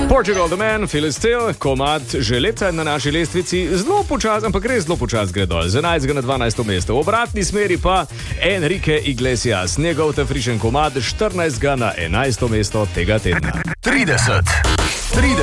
Portugal the Man, Phil Steele, komad že leta na naši lestvici, zelo počas, ampak res zelo počas gre dol, z 11. na 12. mesto. V obratni smeri pa Enrique Iglesias, njegov ta frišen komad, 14. na 11. mesto tega tedna. 30.